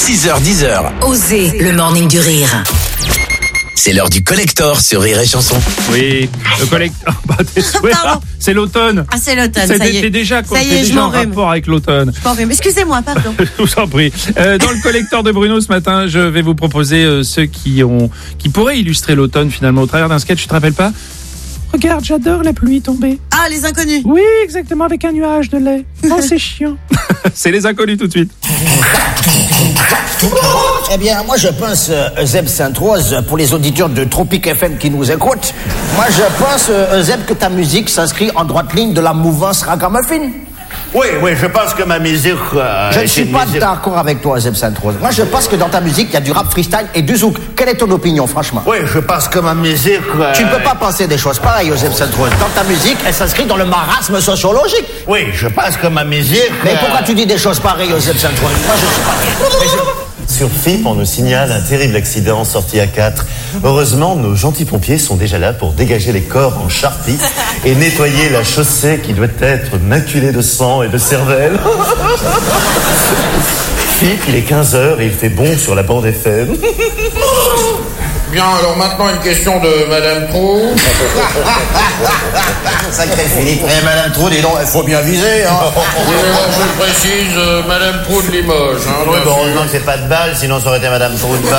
6h-10h. Osez le morning du rire. C'est l'heure du collector sur Rire et Chanson. Oui, le collector. C'est l'automne. Ah, c'est l'automne, ça y est. T'es déjà je en rapport avec l'automne. Je m'en rhume. Excusez-moi, pardon. Je vous en prie. Dans le collector de Bruno ce matin, je vais vous proposer ceux qui pourraient illustrer l'automne finalement au travers d'un sketch. Tu te rappelles pas? Regarde, j'adore la pluie tombée. Ah, les inconnus. Oui, exactement, avec un nuage de lait. Oh, c'est chiant. C'est les inconnus tout de suite. Eh bien, moi je pense, Zeb Sainte-Rose, pour les auditeurs de Tropic FM qui nous écoutent, moi je pense, Zeb, que ta musique s'inscrit en droite ligne de la mouvance ragamuffin. Oui, je pense que ma musique... je ne suis pas d'accord avec toi, Zeb Sainte-Rose. Moi je pense que dans ta musique, il y a du rap freestyle et du zouk. Quelle est ton opinion, franchement? Oui, je pense que ma musique... Tu ne peux pas penser des choses pareilles, Zeb Sainte-Rose. Dans ta musique, elle s'inscrit dans le marasme sociologique. Oui, je pense que ma musique... Mais pourquoi tu dis des choses pareilles, Zeb Sainte-Rose? Moi je ne suis pas... Sur FIP, on nous signale un terrible accident sorti à 4. Heureusement, nos gentils pompiers sont déjà là pour dégager les corps en charpie et nettoyer la chaussée qui doit être maculée de sang et de cervelle. FIP, il est 15h et il fait bon sur la bande FM. Bien, alors maintenant une question de Madame Trou. Sacré Philippe. Eh, Madame Trou, dis donc, il faut bien viser, hein. Oui, alors je précise, Madame Trou de Limoges. Hein, oui, bon, heureusement que c'est pas de balle, sinon ça aurait été Madame Trou de balle.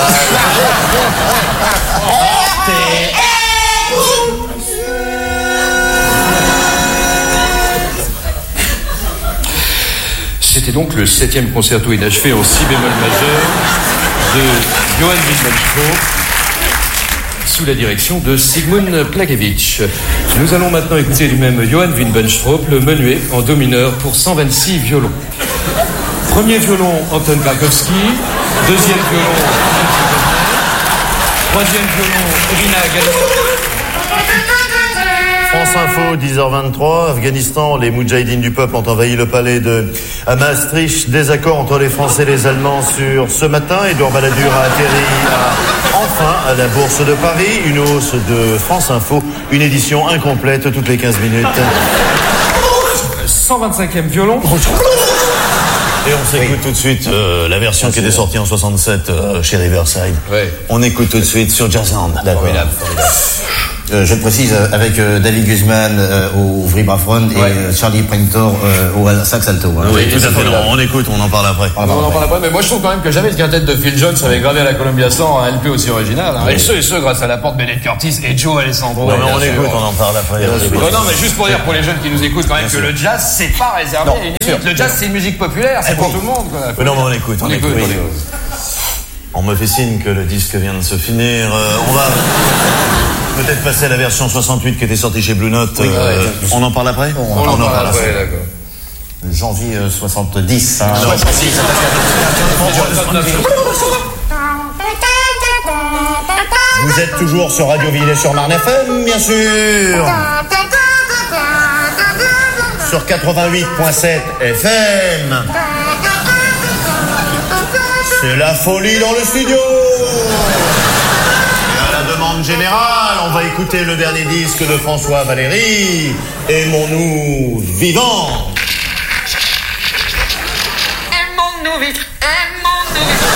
C'était donc le 7e concerto inachevé en si bémol majeur de Johann Wittmann sous la direction de Sigmund Plagevich. Nous allons maintenant écouter du même Johann Wittmann le menuet en do mineur pour 126 violons. Premier violon, Anton Krakowski. Deuxième violon, troisième violon, Irina Galina. France Info, 10h23, Afghanistan, les Moudjahidines du peuple ont envahi le palais à Maastricht. Désaccord entre les Français et les Allemands sur ce matin. Édouard Balladur a atterri enfin à la Bourse de Paris. Une hausse de France Info, une édition incomplète toutes les 15 minutes. 125e violon. Et on s'écoute tout de suite la version qui était sortie en 67 chez Riverside. Ouais. On écoute tout de suite sur Jazzland. D'accord. Formidable. Je précise avec David Guzman au vibraphone et Charlie Prentor au sax alto. Hein. Oui, tout à fait. On écoute, on en parle après. On en parle après, mais moi je trouve quand même que jamais le quintet de Phil Jones avait gravé à la Columbia 100 un LP aussi original. Hein. Oui. Et ce grâce à l'apport de Bennett Curtis et Joe Alessandro. Non, mais on écoute, on en parle après. Non, mais juste pour dire pour les jeunes qui nous écoutent quand même que le jazz c'est pas réservé à une élite. Le jazz c'est une musique populaire, c'est pour tout le monde. Non, mais on écoute. On me fait signe que le disque vient de se finir. On va peut-être passer à la version 68 qui était sortie chez Blue Note. On en parle après? On en parle après, d'accord. Janvier 70. Hein. Vous êtes toujours sur Radio Villers-sur-Marne FM, bien sûr. Sur 88.7 FM. C'est la folie dans le studio. Et à la demande générale, on va écouter le dernier disque de François Valéry, Aimons-nous vivants. Aimons-nous vite, aimons-nous vite.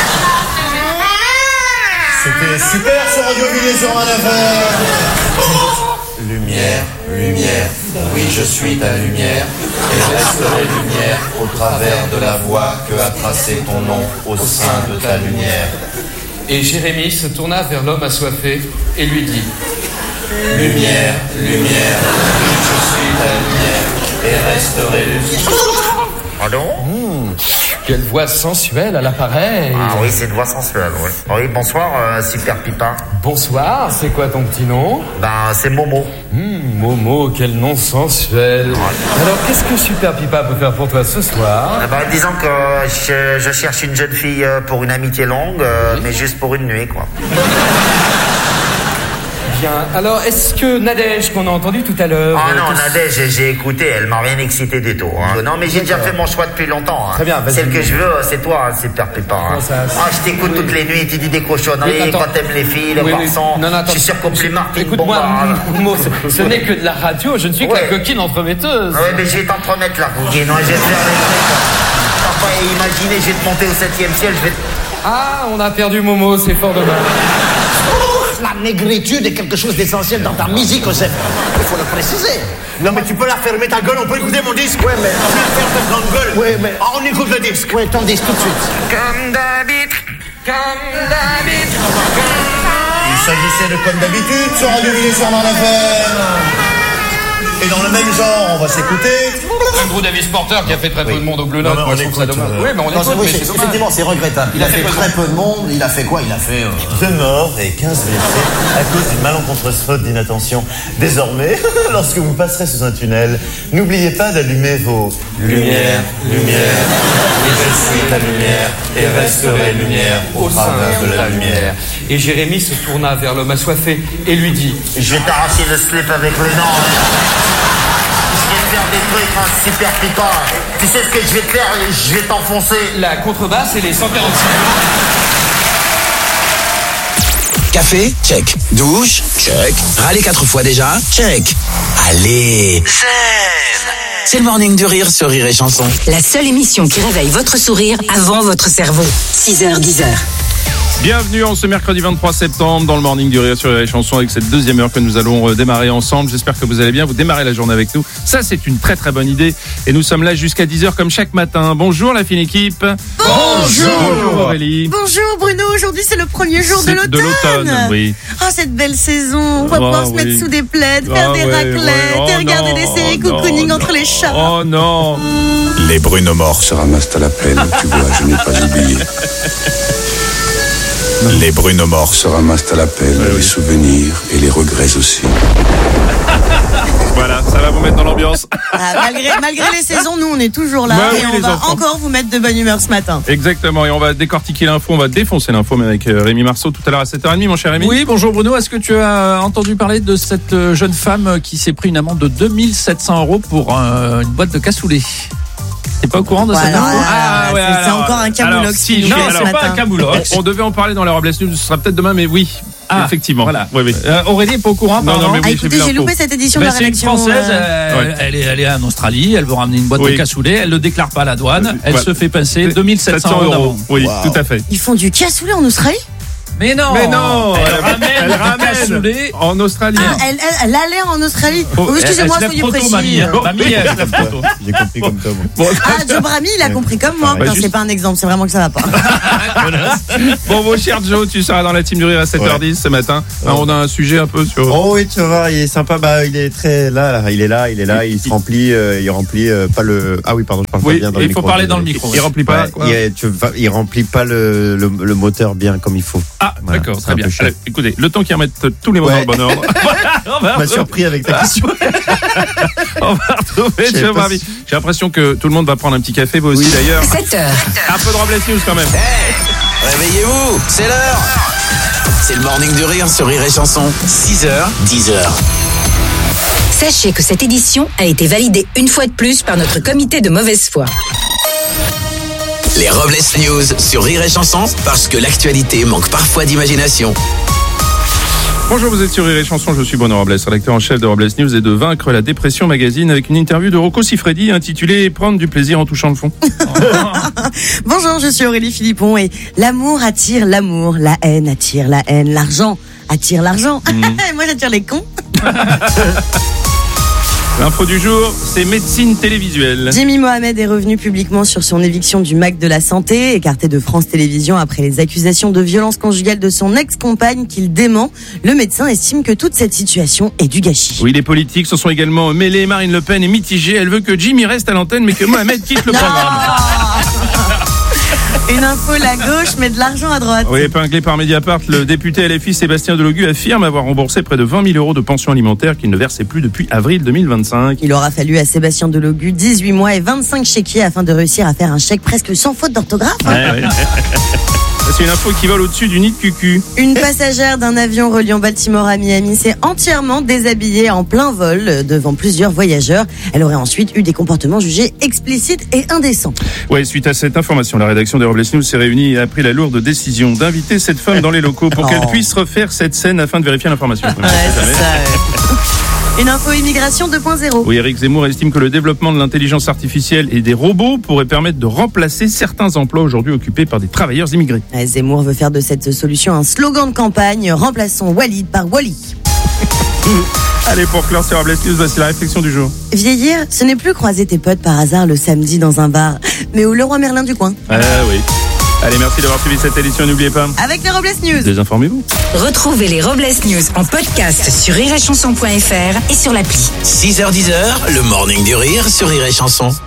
C'était super sur Radio Villers-sur-Marne FM. Lumière, lumière, oui je suis ta lumière, et resterai lumière au travers de la voie que a tracé ton nom au sein de ta lumière. Et Jérémie se tourna vers l'homme assoiffé et lui dit: Lumière, lumière, oui je suis ta lumière, et resterai lumière. Pardon? Quelle voix sensuelle à l'appareil. Ah oui, c'est une voix sensuelle, oui. Oui, bonsoir, Super Pipa. Bonsoir, c'est quoi ton petit nom? Ben, c'est Momo. Momo, quel nom sensuel. Alors, qu'est-ce que Super Pipa peut faire pour toi ce soir? Disons que je cherche une jeune fille pour une amitié longue, mais juste pour une nuit, quoi. Bien. Alors, est-ce que Nadège, qu'on a entendu tout à l'heure... Ah non, Nadège, j'ai écouté, elle m'a rien excité du tout. Hein. Non, mais j'ai déjà fait mon choix depuis longtemps. Hein. Très bien, vas-y. Celle que je veux, c'est toi, hein, Super Pipa. Hein. Je t'écoute toutes les nuits, tu dis des cochonneries, quand t'aimes les filles, les garçons. Je suis sûr qu'on plus Martin. Écoute-moi, Momo, ce n'est que de la radio, je ne suis que la coquine entremetteuse. Oui, mais je vais t'entremettre la coquine, je vais te faire les... imaginez, je vais te monter au 7e ciel, je vais te... Ah, on a perdu Momo, c'est fort dommage. La négritude est quelque chose d'essentiel dans ta musique, Osef. Il faut le préciser. Non, mais tu peux la fermer ta gueule, on peut écouter mon disque. Ouais, mais... Tu viens de faire ta grande gueule. Ouais, mais... Ah, on écoute le disque. Ouais, ton disque tout de suite. Comme d'habitude, comme d'habitude. Il s'agissait de Comme d'habitude sur Radio Villers-sur-Marne FM. Et dans le même genre, on va s'écouter. Andrew Davis Porter qui a fait très peu de monde au Bleu Note. Non, Moi, mais je trouve ça dommage. Oui, mais on Non, écoute, mais c'est dommage. effectivement, c'est regrettable. Il a fait très peu de monde. Il a fait quoi? Il a fait... 2 morts et 15 blessés à cause d'une malencontreuse faute d'inattention. Désormais, lorsque vous passerez sous un tunnel, n'oubliez pas d'allumer vos lumières, lumière. Et je suis la lumière et resterai lumière au travers de la lumière. Et Jérémy se tourna vers l'homme assoiffé et lui dit: Je vais t'arracher le slip avec les dents. Je vais te faire des trucs super piquants. Tu sais ce que je vais te faire? Je vais t'enfoncer. La contrebasse et les 146. Café, check. Douche, check. Râler 4 fois déjà, check. Allez, zen. C'est le morning du rire sur Rire et Chanson. La seule émission qui réveille votre sourire avant votre cerveau. 6h, 10h. Bienvenue en ce mercredi 23 septembre dans le Morning du Rire sur les chansons avec cette deuxième heure que nous allons démarrer ensemble. J'espère que vous allez bien, vous démarrez la journée avec nous. Ça, c'est une très très bonne idée. Et nous sommes là jusqu'à 10h comme chaque matin. Bonjour la fine équipe. Bonjour Aurélie. Bonjour Bruno, aujourd'hui c'est le premier jour de l'automne. De l'automne, oui. Oh, cette belle saison, on va pouvoir se mettre sous des plaids, faire des raclettes et regarder des séries cocooning entre les chats. Oh non. Les Bruno morts se ramassent à la plaine, tu vois, je n'ai pas oublié. Les Bruno morts se ramassent à la pelle, les souvenirs et les regrets aussi. Voilà, ça va vous mettre dans l'ambiance. Malgré les saisons, nous on est toujours là et on va encore vous mettre de bonne humeur ce matin. Exactement, et on va décortiquer l'info, on va défoncer l'info, mais avec Rémi Marceau tout à l'heure à 7h30, mon cher Rémi. Oui, bonjour Bruno, est-ce que tu as entendu parler de cette jeune femme qui s'est pris une amende de 2 700 € pour une boîte de cassoulet? T'es pas au courant de ça? C'est encore un camoulox. Non, c'est pas un camoulox. On devait en parler dans les Robles News, ce sera peut-être demain, mais oui. Effectivement. Voilà. Oui. Aurélie est pas au courant, pardon. Non, mais écoutez, j'ai loupé cette édition de la rédaction. C'est une Française, elle est en Australie, elle veut ramener une boîte de cassoulet, elle le déclare pas à la douane, elle se fait pincer 2 700 € d'amende. Oui, tout à fait. Ils font du cassoulet en Australie? Mais non, elle ramène en Australie. Elle allait en Australie. Excusez-moi, soyez précis. Mamie, elle la photo. J'ai compris comme toi, moi. Joe Brami, il a compris comme moi. C'est pas un exemple, c'est vraiment que ça va pas. Bon, mon cher Joe, tu seras dans la team du rire à 7h10 ce matin. On a un sujet un peu sur... Oh oui, tu vas, il est sympa. Il est très là. Il est là. Il se remplit. Il remplit pas le... Ah oui, pardon, je parle pas bien dans le micro. Il faut parler dans le micro. Il remplit pas quoi. Il remplit pas le moteur bien comme il faut. Ah, voilà, d'accord, très bien. Allez, écoutez, le temps qu'ils remettent tous les mots dans le bon ordre. On m'a surpris avec ta question. On va retrouver Joe Brami. J'ai l'impression que tout le monde va prendre un petit café, vous aussi d'ailleurs. 7h. Un peu de Robles News quand même. Réveillez-vous, c'est l'heure. C'est le morning du rire sur Rire et Chanson. 6h, 10h. Sachez que cette édition a été validée une fois de plus par notre comité de mauvaise foi. Les Robles News sur Rire et Chanson, parce que l'actualité manque parfois d'imagination. Bonjour, vous êtes sur Rire et Chanson, je suis Bruno Robles, rédacteur en chef de Robles News et de Vaincre la dépression magazine avec une interview de Rocco Siffredi intitulée Prendre du plaisir en touchant le fond. Bonjour, je suis Aurélie Philippon et l'amour attire l'amour, la haine attire la haine, l'argent attire l'argent. Moi j'attire les cons. L'info du jour, c'est médecine télévisuelle. Jimmy Mohamed est revenu publiquement sur son éviction du MAC de la Santé, écarté de France Télévisions après les accusations de violence conjugale de son ex-compagne qu'il dément. Le médecin estime que toute cette situation est du gâchis. Oui, les politiques se sont également mêlés. Marine Le Pen est mitigée. Elle veut que Jimmy reste à l'antenne, mais que Mohamed quitte le programme. Une info, la gauche met de l'argent à droite. Oui, épinglé par Mediapart, le député LFI Sébastien Delogu affirme avoir remboursé près de 20 000 € de pension alimentaire qu'il ne versait plus depuis avril 2025. Il aura fallu à Sébastien Delogu 18 mois et 25 chéquiers afin de réussir à faire un chèque presque sans faute d'orthographe. Ouais. C'est une info qui vole au-dessus du nid de cucu. Une passagère d'un avion reliant Baltimore à Miami s'est entièrement déshabillée en plein vol devant plusieurs voyageurs. Elle aurait ensuite eu des comportements jugés explicites et indécents. Ouais, suite à cette information, la rédaction des Robles News s'est réunie et a pris la lourde décision d'inviter cette femme dans les locaux pour qu'elle puisse refaire cette scène afin de vérifier l'information. Ouais, c'est ça. Une info immigration 2.0. Oui, Éric Zemmour estime que le développement de l'intelligence artificielle et des robots pourrait permettre de remplacer certains emplois aujourd'hui occupés par des travailleurs immigrés. Zemmour veut faire de cette solution un slogan de campagne. Remplaçons Walid par Wally. Allez, pour clore sur Robles News, voici la réflexion du jour. Vieillir, ce n'est plus croiser tes potes par hasard le samedi dans un bar, mais au Leroy Merlin du coin. Ah oui. Allez, merci d'avoir suivi cette édition. N'oubliez pas. Avec les Robles News. Désinformez-vous. Retrouvez les Robles News en podcast sur rireetchanson.fr et sur l'appli. 6h-10h, le morning du rire sur Rire et Chanson.